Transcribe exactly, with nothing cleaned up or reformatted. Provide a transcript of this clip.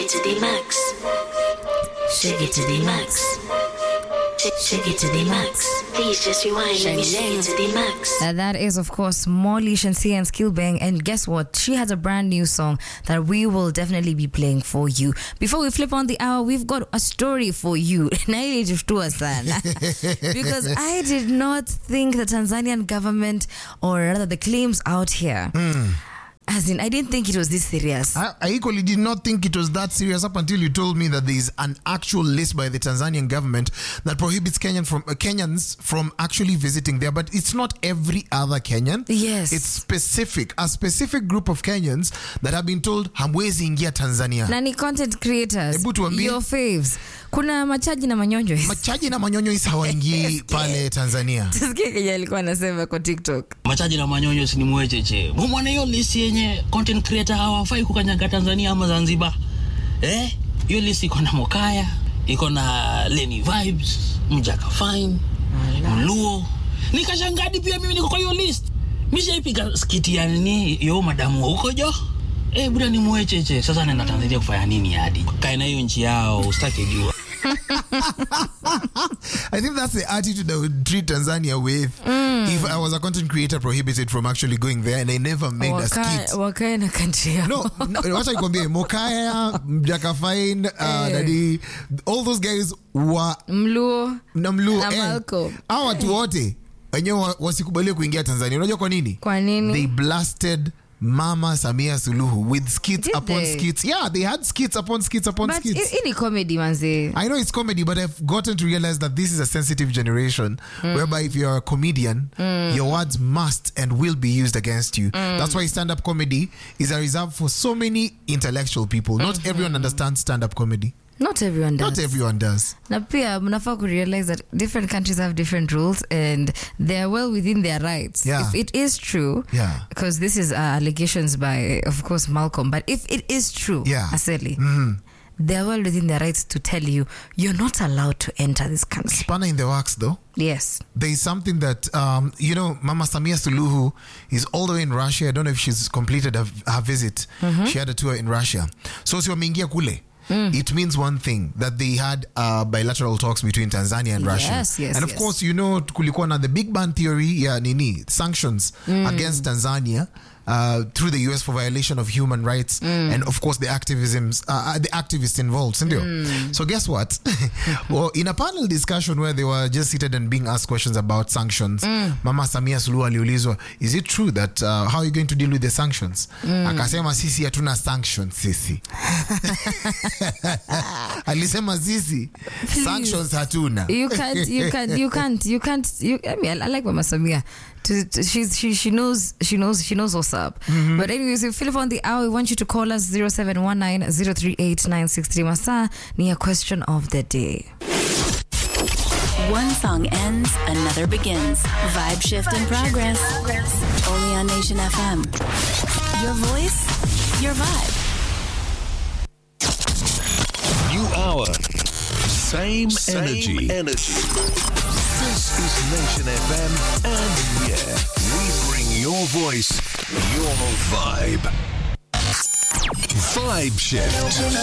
to the max. Shake it to the max. Shake it to the max. Please just rewind. Let me shake it to the max. Uh, that is, of course, Molly, Shansia, and Skillbang. And guess what? She has a brand new song that we will definitely be playing for you. Before we flip on the hour, we've got a story for you. Because I did not think the Tanzanian government, or rather the claims out here, mm. as in, I didn't think it was this serious. I, I equally did not think it was that serious up until you told me that there is an actual list by the Tanzanian government that prohibits Kenyan from, uh, Kenyans from actually visiting there. But it's not every other Kenyan. Yes. It's specific. A specific group of Kenyans that have been told, hamwezi ingia Tanzania. Nani content creators. Ebu tuambie. Your faves. Kuna machaji na manyonyo. Machaji na manyonyo is hawaingii pale Tanzania. Tusikie kenya alikuwa anasema kwa TikTok. Machaji na manyonyo si ni mwecheche. Mwana hiyo list yenye content creator hawafai kukanyaga Tanzania ama Zanzibar. Eh? Hiyo list iko na Mokaya, iko na Lenny Vibes, Mjaka Fine, Mluo. Nikashangadi pia mimi niko kwa hiyo list. Mishaipiga skiti ya nini yo madamu huko jo. Eh, buda ni mwecheche. Sasa nenda Tanzania kufanya nini hadi? Kae na hiyo nchi yao usitake jua. I think that's the attitude I would treat Tanzania with mm. if I was a content creator prohibited from actually going there and I never made Waka, a skit. Wakaya na country yao. No, no wacha nikwambie Mokaya, Mjaka Fine, uh, hey. Daddy, all those guys were Mluo na Mluo na Malcolm. Hao watu wote wenyewe wasikubaliwe kuingia Tanzania. Unajua kwa nini? Kwa nini? They blasted Mama Samia Suluhu with skits Did upon they? skits. Yeah, they had skits upon skits upon but skits. But it's comedy, manze. I know it's comedy, but I've gotten to realize that this is a sensitive generation mm. whereby if you're a comedian, mm. your words must and will be used against you. Mm. That's why stand-up comedy is a reserve for so many intellectual people. Not mm-hmm. everyone understands stand-up comedy. Not everyone does. Not everyone does. Na pia mnafaa ku realize that different countries have different rules and they're well within their rights. Yeah. If it is true, yeah. because this is uh, allegations by, of course, Malcolm, but if it is true, yeah. Aseli, mm-hmm. they're well within their rights to tell you you're not allowed to enter this country. Spanner in the works, though. Yes. There is something that, um, you know, Mama Samia Suluhu is all the way in Russia. I don't know if she's completed her, her visit. Mm-hmm. She had a tour in Russia. So, si wameingia kule. Mm. It means one thing, that they had uh, bilateral talks between Tanzania and Russia. Yes, yes, and of yes. course, you know, kulikuwa na the Big Bang Theory, yeah, nini, sanctions mm. against Tanzania uh, through the U S for violation of human rights mm. and of course the activisms, uh, the activists involved. Mm. So guess what? Well, in a panel discussion where they were just seated and being asked questions about sanctions, mm. Mama Samia Suluhu aliulizwa, is it true that uh, how are you going to deal with the sanctions? Mm. Akasema sisi hatuna sanctions sisi. Alisema sisi sanctions hatuna. You can't, you can't, you can't, you can't. You, I mean, I, I like Mama Samia. To, to, she's she she knows she knows she knows what's up. Mm-hmm. But anyways, if Philip on the hour, we want you to call us zero seven one nine zero three eight nine six three. Masa ni a question of the day. One song ends, another begins. Vibe shift in progress. Only on Nation F M. Your voice, your vibe. New hour. Same, Same energy. energy. This is Nation F M, and yeah, we bring your voice, your vibe. Vibe shift.